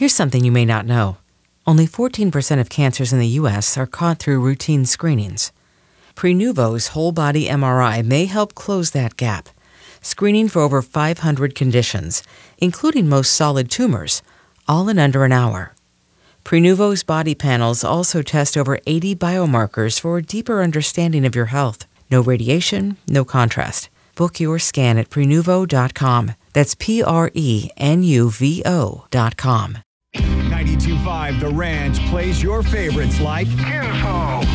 Here's something you may not know. Only 14% of cancers in the U.S. are caught through routine screenings. Prenuvo's whole-body MRI may help close that gap, screening for over 500 conditions, including most solid tumors, all in under an hour. Prenuvo's body panels also test over 80 biomarkers for a deeper understanding of your health. No radiation, no contrast. Book your scan at Prenuvo.com. That's Prenuvo.com. 92.5 The Ranch plays your favorites like Info.